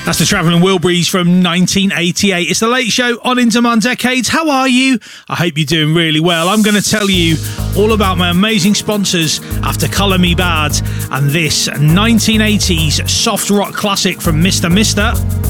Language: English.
That's the Travelling Wilburys from 1988. It's The Late Show on In Demand Decades. How are you? I hope you're doing really well. I'm going to tell you all about my amazing sponsors after Colour Me Bad and this 1980s soft rock classic from Mr. Mister.